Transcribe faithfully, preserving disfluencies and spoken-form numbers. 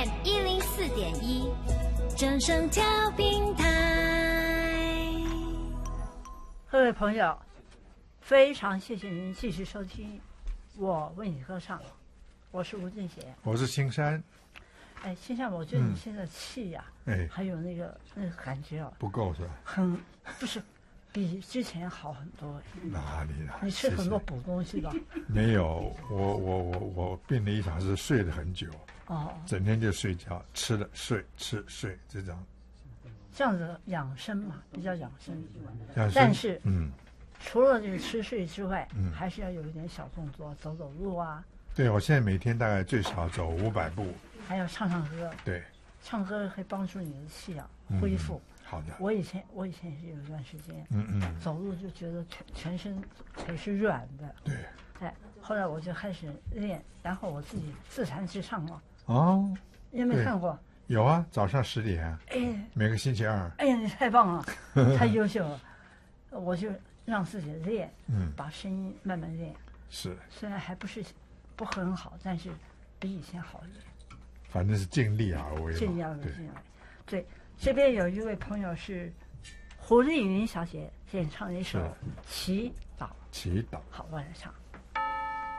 M 一零四点一，正声调频台。 各位朋友，非常谢谢您继续收听我为你歌唱，我是吴俊贤， 我是青山。 哎，青山，我觉得你现在气呀、啊， 哎、嗯， 还有那个那个感觉啊， 不够是吧？ 很不是。比之前好很多。 哪里呢？ 你吃很多补东西吧？ 没有，我我我我病了一场是睡了很久， 哦， 整天就睡觉，吃了睡，吃睡，这样。 这样子养生嘛，比较养生。 养生但是， 嗯， 除了这个吃睡之外， 嗯， 还是要有一点小动作，走走路啊。 对，我现在每天大概最少走五百步。 还要唱唱歌。 对， 唱歌可以帮助你的气啊恢复。 嗯好的， 我以前我以前也是有一段时间， 嗯嗯， 走路就觉得全全身腿是软的， 对， 哎，后来我就开始练，然后我自己自弹自唱了。 哦， 你有没有看过？ 有啊，早上十点啊， 哎， 每个星期二。 哎呀，你太棒了，太优秀了，我就让自己练， 嗯， 把声音慢慢练。 是， 虽然还不是不很好，但是比以前好一点。 反正是尽力而为， 尽力而为，尽力而为，对。这边有一位朋友是胡丽云小姐演唱了一首《祈祷》， 祈祷。 好，我来唱。